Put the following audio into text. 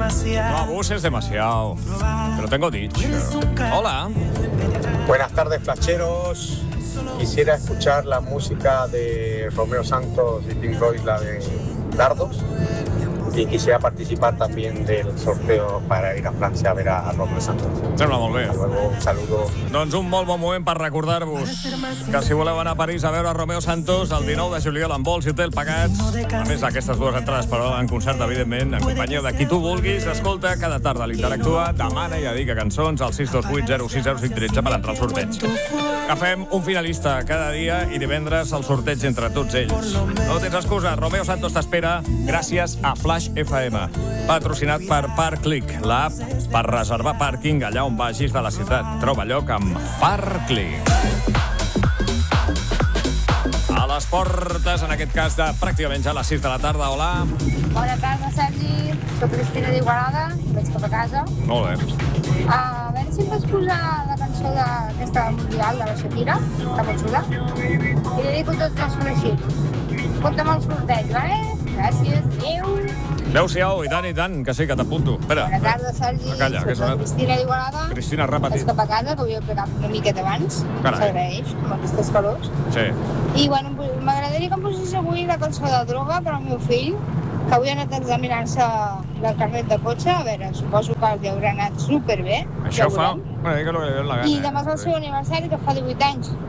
No abuses demasiado. Te lo tengo dicho. Hola. Buenas tardes, flacheros. Quisiera escuchar la música de Romeo Santos y Pink Floyd, la de Dardos. Y quisiera participar también del sorteo para ir a Francia a ver a Romeo Santos. Sembla molt bé. Hasta luego, un saludo. Doncs un molt bon moment per recordar-vos que si voleu anar a París a veure Romeo Santos el 19 de juliol amb vols i hotel pagats, a més aquestes dues entrades per en concert, evidentment, en companyia de qui tu vulguis, escolta cada tarda l'Interactua, demana i dedica cançons al 628 060513 per entrar al sorteig. Que fem un finalista cada dia i divendres el sorteig entre tots ells. No tens excusa, Romeo Santos t'espera gràcies a Flash FM, patrocinat per Parkclick, l'app per reservar pàrquing allà on vagis de la ciutat. Troba lloc amb Parkclick. A les portes, en aquest cas, de pràcticament ja a les 6 de la tarda. Hola. Bona tarda, Sergi. Soc Cristina d'Igualada. Vaig cap a casa. Molt bé. A veure si em pots posar la cançó d'aquesta mundial de la Shakira, que pots posar. I dedico tots els coneixits. Compta'm el sorteig, vale? Gràcies. Adéu. Adéu-siau, i tant, que sí, que t'apunto. Espera. Bona tarda, Sergi. Calla, que Soc la Cristina d'Igualada. Cristina, repetit. Vaig cap a casa, que vull pegar una miqueta abans. Carai. S'agraeix, amb aquestes calors. Sí. I, bueno, m'agradaria que em posés avui la cançó de Droga per al meu fill, que avui ha anat a examinar-se del carnet de cotxe. A veure, suposo que el haurà anat superbé. Això fa una mica el que li ve la gana. I demà és el seu aniversari, que fa 18 anys.